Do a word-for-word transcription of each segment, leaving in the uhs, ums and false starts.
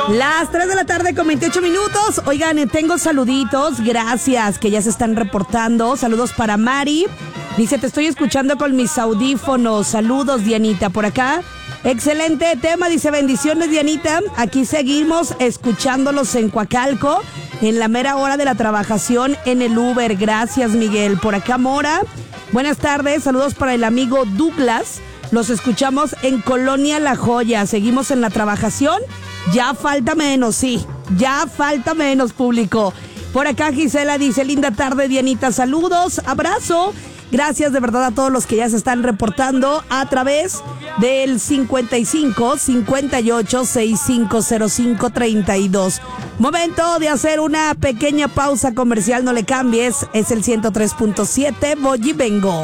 Las tres de la tarde con veintiocho minutos. Oigan, tengo saluditos, gracias, que ya se están reportando. Saludos para Mari. Dice, te estoy escuchando con mis audífonos. Saludos, Dianita, por acá. Excelente tema, dice, bendiciones, Dianita. Aquí seguimos escuchándolos en Coacalco, en la mera hora de la trabajación en el Uber. Gracias, Miguel. Por acá, Mora. Buenas tardes, saludos para el amigo Douglas. Los escuchamos en Colonia La Joya. Seguimos en la trabajación. Ya falta menos, sí. Ya falta menos, público. Por acá Gisela dice, linda tarde, Dianita. Saludos, abrazo. Gracias de verdad a todos los que ya se están reportando a través del cincuenta y cinco, cincuenta y ocho, sesenta y cinco cero cinco, treinta y dos. Momento de hacer una pequeña pausa comercial, no le cambies. Es el ciento tres punto siete, voy y vengo.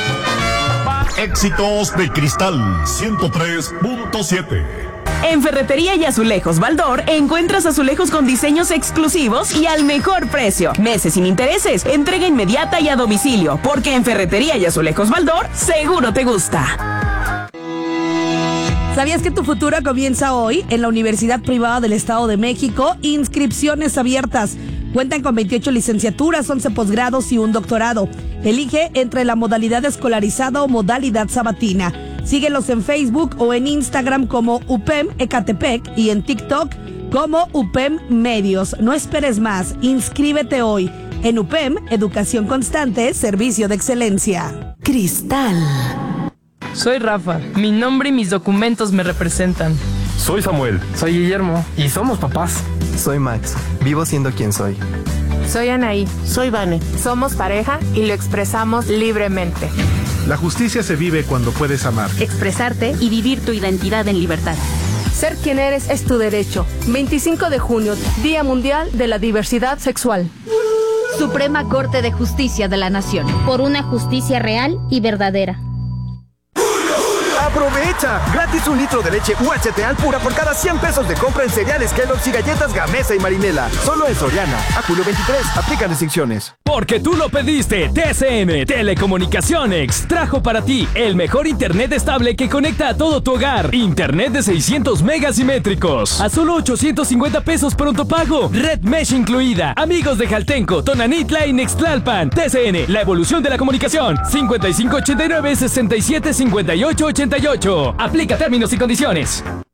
Éxitos de Cristal ciento tres punto siete. En Ferretería y Azulejos Baldor encuentras azulejos con diseños exclusivos y al mejor precio. Meses sin intereses, entrega inmediata y a domicilio, porque en Ferretería y Azulejos Baldor seguro te gusta. ¿Sabías que tu futuro comienza hoy en la Universidad Privada del Estado de México? Inscripciones abiertas. Cuentan con veintiocho licenciaturas, once posgrados y un doctorado. Elige entre la modalidad escolarizada o modalidad sabatina. Síguelos en Facebook o en Instagram como U P E M Ecatepec y en TikTok como U P E M Medios. No esperes más, inscríbete hoy. En U P E M, Educación Constante, Servicio de Excelencia. Cristal. Soy Rafa, mi nombre y mis documentos me representan. Soy Samuel. Soy Guillermo y somos papás. Soy Max, vivo siendo quien soy. Soy Anaí. Soy Vane. Somos pareja y lo expresamos libremente. La justicia se vive cuando puedes amar, expresarte y vivir tu identidad en libertad. Ser quien eres es tu derecho. veinticinco de junio, Día Mundial de la Diversidad Sexual. Suprema Corte de Justicia de la Nación. Por una justicia real y verdadera. ¡Aprovecha! Gratis un litro de leche U H T Alpura por cada cien pesos de compra en cereales Kellogg's y galletas Gamesa y Marinela. Solo en Soriana. A julio veintitrés. Aplican restricciones. Porque tú lo pediste, T C N Telecomunicaciones trajo para ti el mejor internet estable que conecta a todo tu hogar. Internet de seiscientos megas simétricos. A solo ochocientos cincuenta pesos pronto pago. Red Mesh incluida. Amigos de Jaltenco, Tonanitla y Nextlalpan. T C N, la evolución de la comunicación. cincuenta y cinco ochenta y nueve, sesenta y siete, cincuenta y ocho ochenta y ocho. Aplica términos y condiciones.